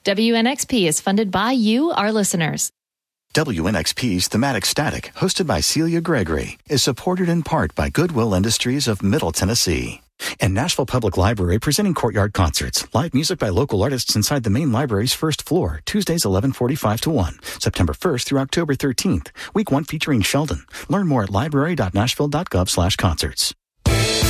WNXP is funded by you, our listeners. WNXP's Thematic Static, hosted by Celia Gregory, is supported in part by Goodwill Industries of Middle Tennessee. And Nashville Public Library presenting Courtyard Concerts. Live music by local artists inside the main library's first floor. Tuesdays 11:45 to 1. September 1st through October 13th. Week 1 featuring Sheldon. Learn more at library.nashville.gov/concerts.